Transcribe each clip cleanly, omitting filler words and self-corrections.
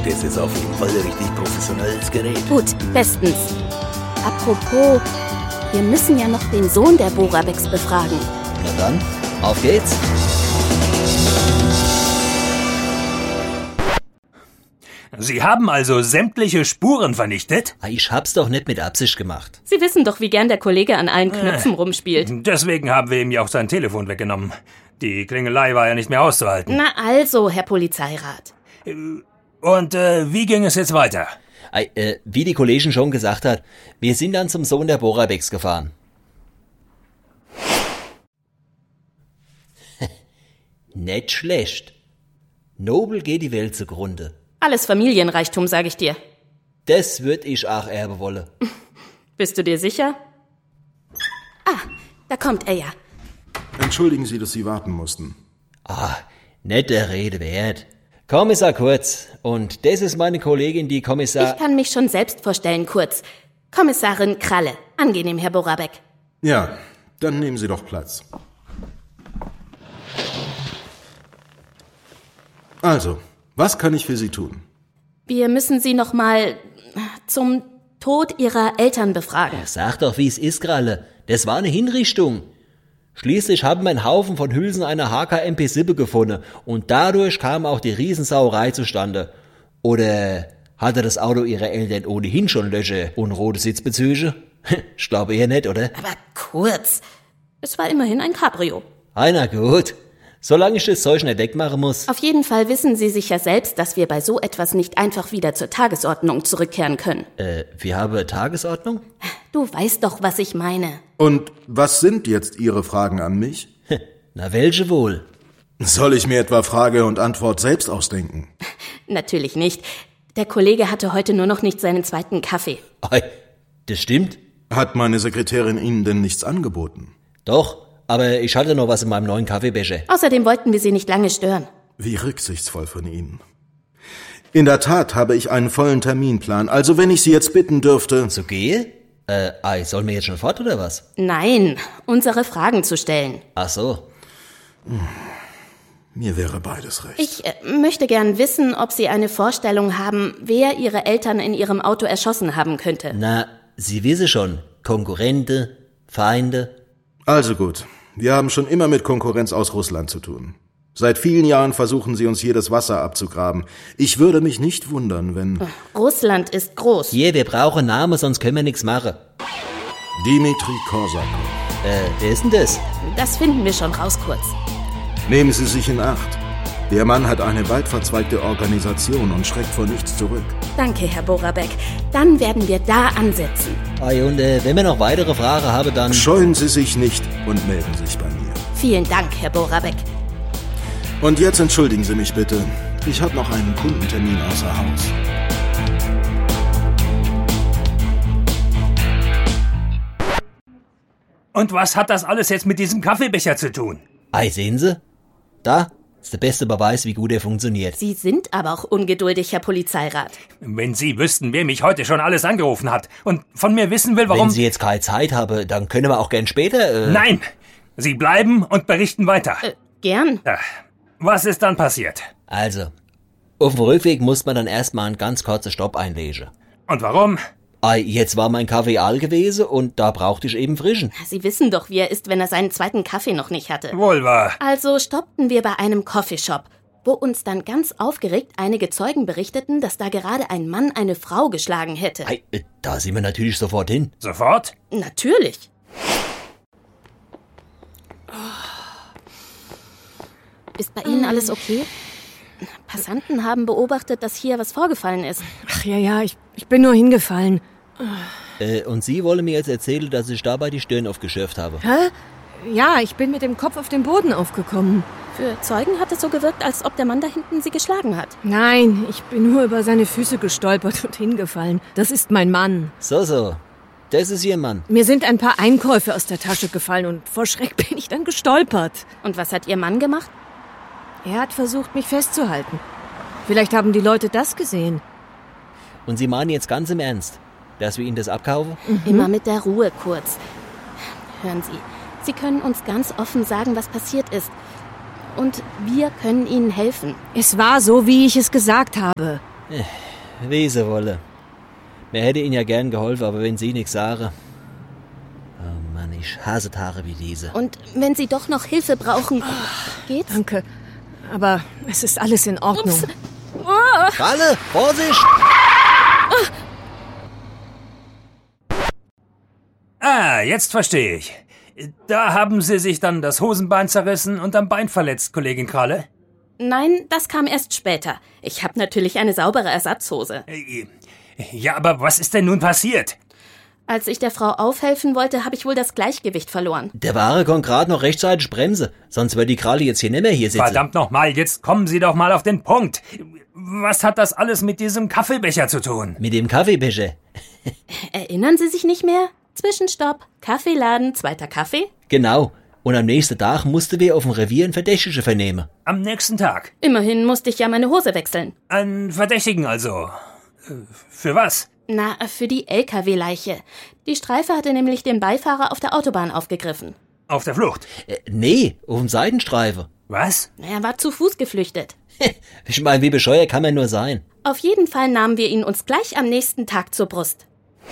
Das ist auf jeden Fall ein richtig professionelles Gerät. Gut, bestens. Apropos, wir müssen ja noch den Sohn der Borabeks befragen. Na dann, auf geht's. Sie haben also sämtliche Spuren vernichtet? Ich hab's doch nicht mit Absicht gemacht. Sie wissen doch, wie gern der Kollege an allen Knöpfen rumspielt. Deswegen haben wir ihm ja auch sein Telefon weggenommen. Die Klingelei war ja nicht mehr auszuhalten. Na also, Herr Polizeirat. Und wie ging es jetzt weiter? Wie die Kollegin schon gesagt hat, wir sind dann zum Sohn der Borabeks gefahren. Nicht schlecht. Nobel geht die Welt zugrunde. Alles Familienreichtum, sag ich dir. Das würd ich auch erben wollen. Bist du dir sicher? Ah, da kommt er ja. Entschuldigen Sie, dass Sie warten mussten. Nicht der Rede wert. Kommissar Kurz. Und das ist meine Kollegin, die Kommissar... Ich kann mich schon selbst vorstellen, Kurz. Kommissarin Kralle. Angenehm, Herr Borabek. Ja, dann nehmen Sie doch Platz. Also, was kann ich für Sie tun? Wir müssen Sie noch mal zum Tod Ihrer Eltern befragen. Sag doch, wie es ist, Kralle. Das war eine Hinrichtung. Schließlich haben wir einen Haufen von Hülsen einer HK-MP-Sippe gefunden und dadurch kam auch die Riesensauerei zustande. Oder hatte das Auto Ihrer Eltern ohnehin schon Löcher und rote Sitzbezüge? Ich glaube eher nicht, oder? Aber Kurz, es war immerhin ein Cabrio. Na gut. Solange ich das Zeug nicht wegmachen muss. Auf jeden Fall wissen Sie sicher selbst, dass wir bei so etwas nicht einfach wieder zur Tagesordnung zurückkehren können. Wir haben Tagesordnung? Du weißt doch, was ich meine. Und was sind jetzt Ihre Fragen an mich? Na, welche wohl? Soll ich mir etwa Frage und Antwort selbst ausdenken? Natürlich nicht. Der Kollege hatte heute nur noch nicht seinen zweiten Kaffee. Das stimmt. Hat meine Sekretärin Ihnen denn nichts angeboten? Doch, aber ich hatte noch was in meinem neuen Kaffeebecher. Außerdem wollten wir Sie nicht lange stören. Wie rücksichtsvoll von Ihnen. In der Tat habe ich einen vollen Terminplan, also wenn ich Sie jetzt bitten dürfte... So gehe? Sollen wir jetzt schon fort, oder was? Nein, unsere Fragen zu stellen. Ach so. Mir wäre beides recht. Ich möchte gern wissen, ob Sie eine Vorstellung haben, wer Ihre Eltern in Ihrem Auto erschossen haben könnte. Na, Sie wissen schon. Konkurrente, Feinde. Also gut, wir haben schon immer mit Konkurrenz aus Russland zu tun. Seit vielen Jahren versuchen sie uns hier das Wasser abzugraben. Ich würde mich nicht wundern, wenn... Russland ist groß. Hier, wir brauchen Namen, sonst können wir nichts machen. Dimitri Korsakow. Wer ist denn das? Das finden wir schon raus, Kurz. Nehmen Sie sich in Acht. Der Mann hat eine weit verzweigte Organisation und schreckt vor nichts zurück. Danke, Herr Borabek. Dann werden wir da ansetzen. Und wenn wir noch weitere Fragen haben, dann... Scheuen Sie sich nicht und melden sich bei mir. Vielen Dank, Herr Borabek. Und jetzt entschuldigen Sie mich bitte. Ich habe noch einen Kundentermin außer Haus. Und was hat das alles jetzt mit diesem Kaffeebecher zu tun? Sehen Sie? Da ist der beste Beweis, wie gut er funktioniert. Sie sind aber auch ungeduldig, Herr Polizeirat. Wenn Sie wüssten, wer mich heute schon alles angerufen hat und von mir wissen will, warum... Wenn Sie jetzt keine Zeit haben, dann können wir auch gern später... Nein! Sie bleiben und berichten weiter. Gern. Was ist dann passiert? Also, auf dem Rückweg muss man dann erstmal einen ganz kurzen Stopp einlegen. Und warum? Jetzt war mein Kaffee all gewesen und da brauchte ich eben frischen. Sie wissen doch, wie er ist, wenn er seinen zweiten Kaffee noch nicht hatte. Wohl wahr. Also stoppten wir bei einem Coffeeshop, wo uns dann ganz aufgeregt einige Zeugen berichteten, dass da gerade ein Mann eine Frau geschlagen hätte. Da sind wir natürlich sofort hin. Sofort? Natürlich. Ist bei Ihnen alles okay? Passanten haben beobachtet, dass hier was vorgefallen ist. Ach ja, ich bin nur hingefallen. Und Sie wollen mir jetzt erzählen, dass ich dabei die Stirn aufgeschürft habe? Hä? Ja, ich bin mit dem Kopf auf den Boden aufgekommen. Für Zeugen hat es so gewirkt, als ob der Mann da hinten Sie geschlagen hat. Nein, ich bin nur über seine Füße gestolpert und hingefallen. Das ist mein Mann. So. Das ist Ihr Mann. Mir sind ein paar Einkäufe aus der Tasche gefallen und vor Schreck bin ich dann gestolpert. Und was hat Ihr Mann gemacht? Er hat versucht, mich festzuhalten. Vielleicht haben die Leute das gesehen. Und Sie meinen jetzt ganz im Ernst, dass wir Ihnen das abkaufen? Immer mit der Ruhe, Kurz. Hören Sie, Sie können uns ganz offen sagen, was passiert ist. Und wir können Ihnen helfen. Es war so, wie ich es gesagt habe. Wie sie wolle. Mir hätte Ihnen ja gern geholfen, aber wenn Sie nichts sagen... Oh Mann, ich hasse Tage wie diese. Und wenn Sie doch noch Hilfe brauchen, geht's? Danke. Aber es ist alles in Ordnung. Ups. Oh. Kralle, Vorsicht! Ah, jetzt verstehe ich. Da haben Sie sich dann das Hosenbein zerrissen und am Bein verletzt, Kollegin Kralle? Nein, das kam erst später. Ich habe natürlich eine saubere Ersatzhose. Ja, aber was ist denn nun passiert? Als ich der Frau aufhelfen wollte, habe ich wohl das Gleichgewicht verloren. Der Ware kann gerade noch rechtzeitig bremsen, sonst wird die Kralle jetzt hier nicht mehr hier sitzen. Verdammt nochmal, jetzt kommen Sie doch mal auf den Punkt. Was hat das alles mit diesem Kaffeebecher zu tun? Mit dem Kaffeebecher? Erinnern Sie sich nicht mehr? Zwischenstopp, Kaffeeladen, zweiter Kaffee? Genau. Und am nächsten Tag mussten wir auf dem Revier einen Verdächtigen vernehmen. Am nächsten Tag? Immerhin musste ich ja meine Hose wechseln. Einen Verdächtigen also. Für was? Na, für die LKW-Leiche. Die Streife hatte nämlich den Beifahrer auf der Autobahn aufgegriffen. Auf der Flucht? Nee, auf dem Seitenstreifen. Was? Er war zu Fuß geflüchtet. Ich meine, wie bescheuert kann man nur sein? Auf jeden Fall nahmen wir ihn uns gleich am nächsten Tag zur Brust.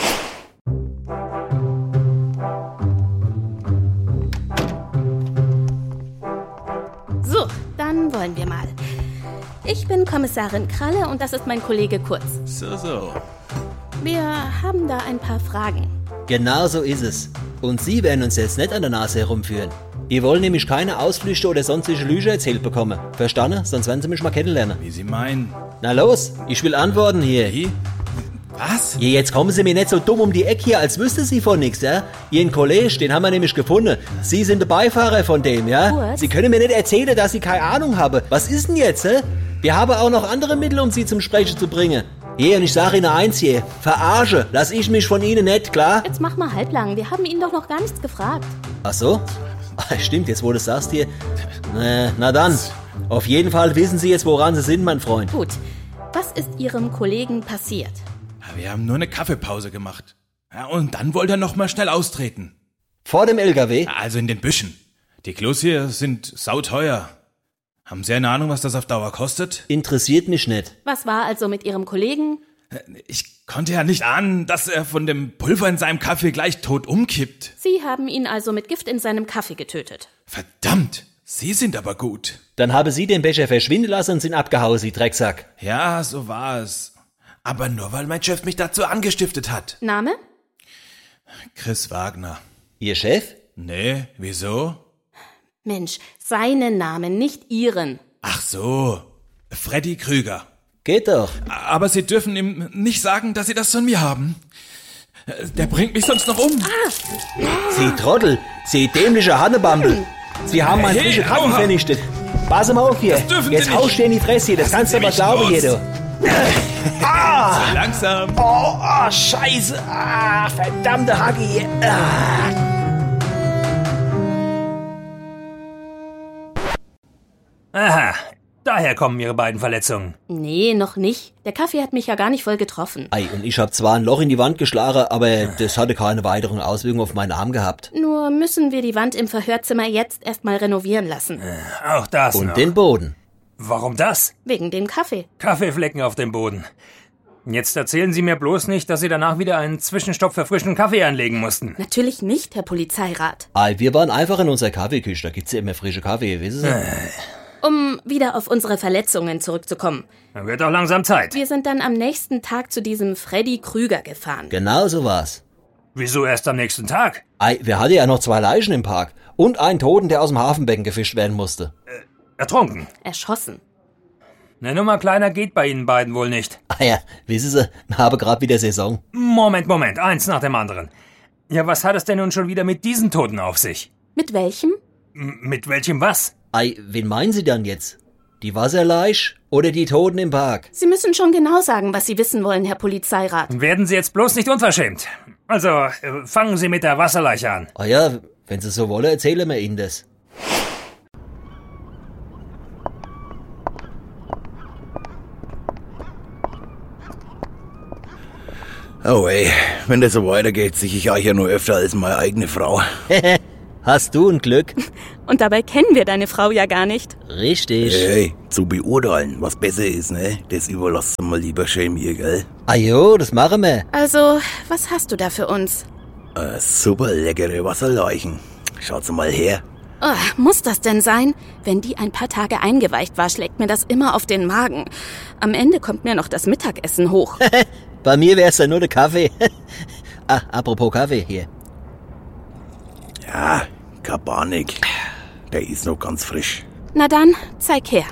So, dann wollen wir mal. Ich bin Kommissarin Kralle und das ist mein Kollege Kurz. So. Wir haben da ein paar Fragen. Genau so ist es. Und Sie werden uns jetzt nicht an der Nase herumführen. Ihr wollt nämlich keine Ausflüchte oder sonstige Lüge erzählt bekommen. Verstanden? Sonst werden Sie mich mal kennenlernen. Wie Sie meinen. Na los, ich will antworten hier. Wie? Was? Ja, jetzt kommen Sie mir nicht so dumm um die Ecke hier, als wüsste Sie von nichts, ja? Ihren Kollege, den haben wir nämlich gefunden. Sie sind der Beifahrer von dem, ja? Kurz. Sie können mir nicht erzählen, dass Sie keine Ahnung haben. Was ist denn jetzt, hä? Wir haben auch noch andere Mittel, um Sie zum Sprechen zu bringen. Hier, und ich sage Ihnen eins hier. Verarsche, lass ich mich von Ihnen nicht, klar? Jetzt mach mal halblang, wir haben ihn doch noch gar nichts gefragt. Ach so? Ach, stimmt, jetzt wo du es sagst hier. Na dann. Auf jeden Fall wissen Sie jetzt, woran Sie sind, mein Freund. Gut, was ist Ihrem Kollegen passiert? Wir haben nur eine Kaffeepause gemacht. Ja, und dann wollte er noch mal schnell austreten. Vor dem LKW? Also in den Büschen. Die Klos hier sind sauteuer. Haben Sie eine Ahnung, was das auf Dauer kostet? Interessiert mich nicht. Was war also mit Ihrem Kollegen? Ich konnte ja nicht ahnen, dass er von dem Pulver in seinem Kaffee gleich tot umkippt. Sie haben ihn also mit Gift in seinem Kaffee getötet. Verdammt, Sie sind aber gut. Dann haben Sie den Becher verschwinden lassen und sind abgehauen, Sie Drecksack. Ja, so war es. Aber nur, weil mein Chef mich dazu angestiftet hat. Name? Chris Wagner. Ihr Chef? Nee, wieso? Mensch, seinen Namen, nicht Ihren. Ach so, Freddy Krüger. Geht doch. Aber Sie dürfen ihm nicht sagen, dass Sie das von mir haben. Der bringt mich sonst noch um. Sie Trottel, Sie dämliche Hannebambel. Sie haben meinen frischen Kaffee aua. vernichtet. Pass mal auf hier. Das dürfen Sie Jetzt nicht. haust du in die Fresse hier, das kannst du aber mich glauben los. hier, du. So langsam. Oh, scheiße. Verdammte Hacke hier. Aha, daher kommen Ihre beiden Verletzungen. Nee, noch nicht. Der Kaffee hat mich ja gar nicht voll getroffen. Ei, und ich hab zwar ein Loch in die Wand geschlagen, aber das hatte keine weiteren Auswirkungen auf meinen Arm gehabt. Nur müssen wir die Wand im Verhörzimmer jetzt erstmal renovieren lassen. Auch das Und noch. den Boden. Warum das? Wegen dem Kaffee. Kaffeeflecken auf dem Boden. Jetzt erzählen Sie mir bloß nicht, dass Sie danach wieder einen Zwischenstopp für frischen Kaffee einlegen mussten. Natürlich nicht, Herr Polizeirat. Ei, wir waren einfach in unserer Kaffeeküche, da gibt's ja immer frische Kaffee, wissen Sie? Um wieder auf unsere Verletzungen zurückzukommen. Dann wird auch langsam Zeit. Wir sind dann am nächsten Tag zu diesem Freddy Krüger gefahren. Genau so war's. Wieso erst am nächsten Tag? Ei, wir hatten ja noch 2 Leichen im Park. Und einen Toten, der aus dem Hafenbecken gefischt werden musste. Ertrunken. Erschossen. Eine Nummer kleiner geht bei Ihnen beiden wohl nicht. Ah ja, wissen Sie, wir haben gerade wieder Saison. Moment, eins nach dem anderen. Ja, was hat es denn nun schon wieder mit diesen Toten auf sich? Mit welchem? Mit welchem was? Ei, wen meinen Sie dann jetzt? Die Wasserleiche oder die Toten im Park? Sie müssen schon genau sagen, was Sie wissen wollen, Herr Polizeirat. Werden Sie jetzt bloß nicht unverschämt. Also, fangen Sie mit der Wasserleiche an. Ah ja, wenn Sie so wollen, erzählen wir Ihnen das. Oh ey, wenn das so weitergeht, sicher ich euch ja nur öfter als meine eigene Frau. hast du ein Glück. Und dabei kennen wir deine Frau ja gar nicht. Richtig. Hey, zu beurteilen, was besser ist, ne? Das überlasst du mal lieber schön mir, gell? Ah jo, das machen wir. Also, was hast du da für uns? Super leckere Wasserleichen. Schaut's mal her. Oh, muss das denn sein? Wenn die ein paar Tage eingeweicht war, schlägt mir das immer auf den Magen. Am Ende kommt mir noch das Mittagessen hoch. Bei mir wär's ja nur der Kaffee. Apropos Kaffee hier. Ja, Kabanik. Der ist noch ganz frisch. Na dann, zeig her.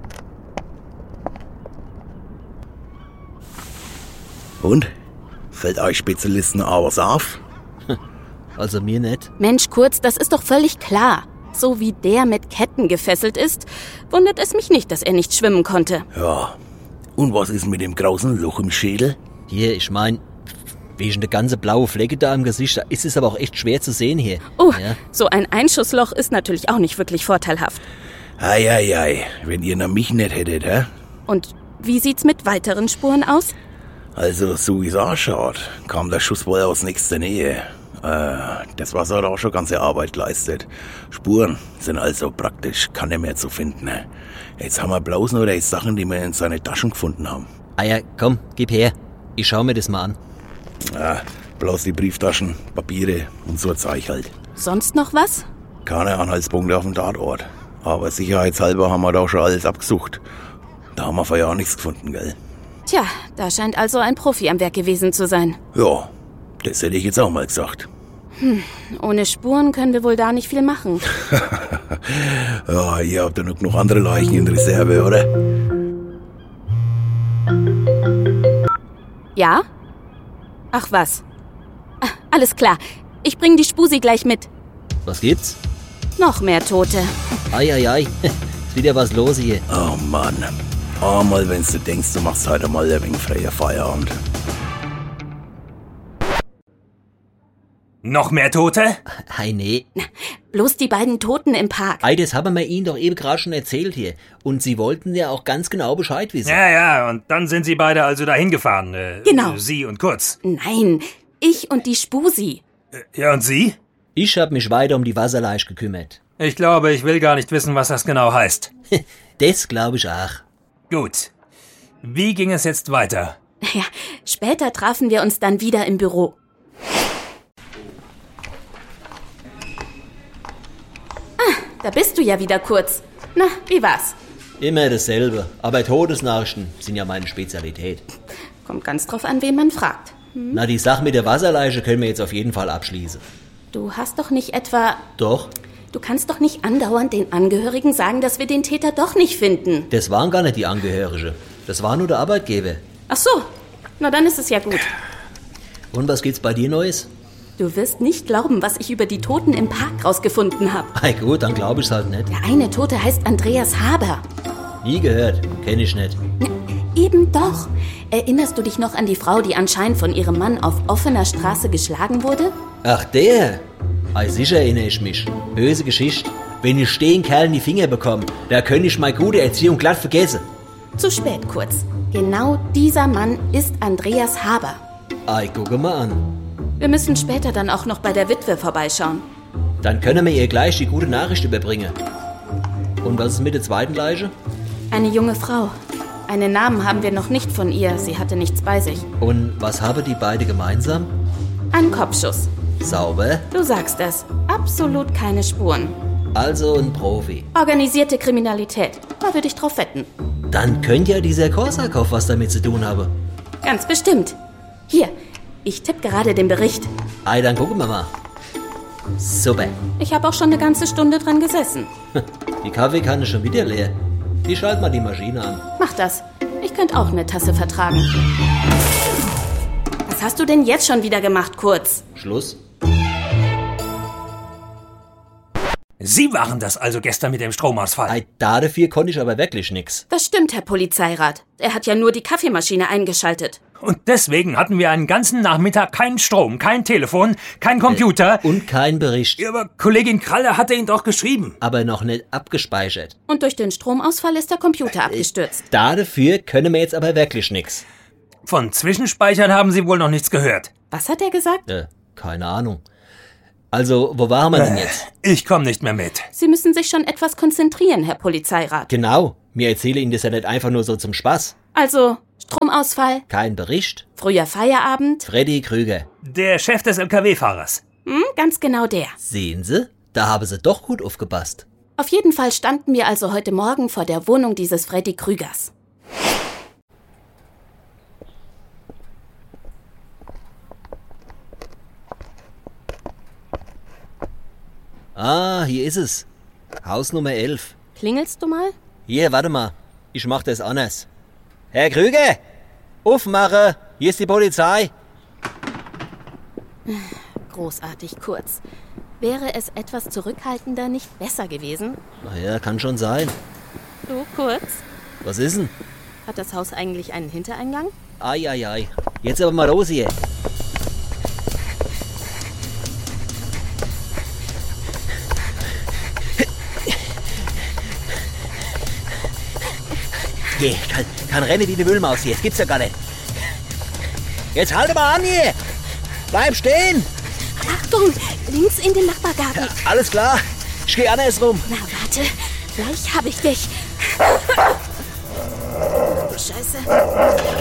Und? Fällt euch Spezialisten auch was auf? Also mir nicht. Mensch, Kurz, das ist doch völlig klar. So wie der mit Ketten gefesselt ist, wundert es mich nicht, dass er nicht schwimmen konnte. Ja. Und was ist mit dem großen Loch im Schädel? Hier, ich mein, wegen der ganze blaue Flecke da im Gesicht, da ist es aber auch echt schwer zu sehen hier. Oh, Ja. so ein Einschussloch ist natürlich auch nicht wirklich vorteilhaft. Ei, wenn ihr nach mich nicht hättet, hä? Und wie sieht's mit weiteren Spuren aus? Also, so wie es ausschaut, kam der Schuss wohl aus nächster Nähe. Das Wasser hat auch schon ganze Arbeit geleistet. Spuren sind also praktisch keine mehr zu finden. Jetzt haben wir bloß nur die Sachen, die wir in seine Taschen gefunden haben. Ah ja, komm, gib her. Ich schau mir das mal an. Ja, bloß die Brieftaschen, Papiere und so Zeug halt. Sonst noch was? Keine Anhaltspunkte auf dem Tatort. Aber sicherheitshalber haben wir da schon alles abgesucht. Da haben wir vorher auch nichts gefunden, gell? Tja, da scheint also ein Profi am Werk gewesen zu sein. Ja, das hätte ich jetzt auch mal gesagt. Ohne Spuren können wir wohl da nicht viel machen. Ja, ihr habt ja noch genug andere Leichen in Reserve, oder? Ja? Ach was. Alles klar. Ich bring die Spusi gleich mit. Was gibt's? Noch mehr Tote. Ei, ist wieder was los hier. Oh Mann. Einmal, wenn du denkst, du machst heute mal ein wenig freier Feierabend. Noch mehr Tote? Ei, nee. Bloß die beiden Toten im Park. Ei, das haben wir Ihnen doch eben gerade schon erzählt hier. Und Sie wollten ja auch ganz genau Bescheid wissen. Ja, und dann sind sie beide also dahin gefahren. Genau. Sie und Kurz. Nein, ich und die Spusi. Ja, und Sie? Ich hab mich weiter um die Wasserleiche gekümmert. Ich glaube, ich will gar nicht wissen, was das genau heißt. Das glaube ich auch. Gut. Wie ging es jetzt weiter? Ja, später trafen wir uns dann wieder im Büro. Da bist du ja wieder, Kurz. Na, wie war's? Immer dasselbe. Aber Todesnachrichten sind ja meine Spezialität. Kommt ganz drauf an, wen man fragt. Na, die Sache mit der Wasserleiche können wir jetzt auf jeden Fall abschließen. Du hast doch nicht etwa... Doch, Du kannst doch nicht andauernd den Angehörigen sagen, dass wir den Täter doch nicht finden. das waren gar nicht die Angehörige. Das war nur der Arbeitgeber. Ach so, na dann ist es ja gut. Und was gibt's bei dir Neues? Du wirst nicht glauben, was ich über die Toten im Park rausgefunden habe. Ei gut, dann glaube ich's halt nicht. Der eine Tote heißt Andreas Haber. Nie gehört, kenn ich nicht. Eben doch. Erinnerst du dich noch an die Frau, die anscheinend von ihrem Mann auf offener Straße geschlagen wurde? Ach, der? Ei, sicher erinnere ich mich. Böse Geschichte. Wenn ich den Kerl in die Finger bekomme, da könnte ich meine gute Erziehung glatt vergessen. Zu spät, Kurz. Genau dieser Mann ist Andreas Haber. Ei, gucke mal an. Wir müssen später dann auch noch bei der Witwe vorbeischauen. Dann können wir ihr gleich die gute Nachricht überbringen. Und was ist mit der zweiten Leiche? Eine junge Frau. Einen Namen haben wir noch nicht von ihr. Sie hatte nichts bei sich. Und was haben die beide gemeinsam? Ein Kopfschuss. Sauber. Du sagst es. Absolut keine Spuren. Also ein Profi. Organisierte Kriminalität. Da würde ich drauf wetten. Dann könnte ja dieser Korsakow was damit zu tun haben. Ganz bestimmt. Hier, ich tippe gerade den Bericht. Ei, dann gucken wir mal. Super. Ich habe auch schon eine ganze Stunde dran gesessen. Die Kaffeekanne ist schon wieder leer. Ich schalte mal die Maschine an. Mach das. Ich könnte auch eine Tasse vertragen. Was hast du denn jetzt schon wieder gemacht, Kurz? Schluss. Sie waren das also gestern mit dem Stromausfall. Ei, dafür konnte ich aber wirklich nix. Das stimmt, Herr Polizeirat. Er hat ja nur die Kaffeemaschine eingeschaltet. Und deswegen hatten wir einen ganzen Nachmittag keinen Strom, kein Telefon, kein Computer. Und kein Bericht. Ja, aber Kollegin Kralle hatte ihn doch geschrieben. Aber noch nicht abgespeichert. Und durch den Stromausfall ist der Computer abgestürzt. Dafür können wir jetzt aber wirklich nix. Von Zwischenspeichern haben Sie wohl noch nichts gehört. Was hat er gesagt? Keine Ahnung. Also, wo waren wir denn jetzt? Ich komme nicht mehr mit. Sie müssen sich schon etwas konzentrieren, Herr Polizeirat. Genau, mir erzähle Ihnen das ja nicht einfach nur so zum Spaß. Also, Stromausfall, Kein Bericht. früher Feierabend. Freddy Krüger. Der Chef des LKW-Fahrers. Ganz genau der. Sehen Sie? Da haben Sie doch gut aufgepasst. Auf jeden Fall standen wir also heute Morgen vor der Wohnung dieses Freddy Krügers. Ah, hier ist es. Haus Nummer 11. Klingelst du mal? Hier, warte mal. Ich mach das anders. Herr Krüger! Aufmache! Hier ist die Polizei. Großartig kurz. Wäre es etwas zurückhaltender nicht besser gewesen? Naja, kann schon sein. Du, Kurz? Was ist denn? Hat das Haus eigentlich einen Hintereingang? Ei. Jetzt aber mal raus hier. Geh, kann rennen wie die Müllmaus hier. Das gibt's ja gar nicht. Jetzt halte mal an hier. Bleib stehen. Achtung, links in den Nachbargarten. Alles klar. Ich geh andersrum. Na, warte. Gleich hab ich dich. Scheiße.